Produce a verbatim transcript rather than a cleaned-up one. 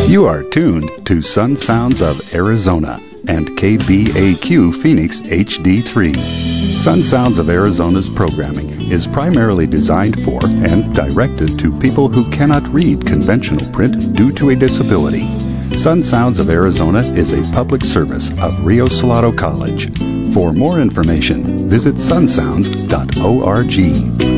You are tuned to Sun Sounds of Arizona and K B A Q Phoenix H D three. Sun Sounds of Arizona's programming is primarily designed for and directed to people who cannot read conventional print due to a disability. Sun Sounds of Arizona is a public service of Rio Salado College. For more information, visit sun sounds dot org.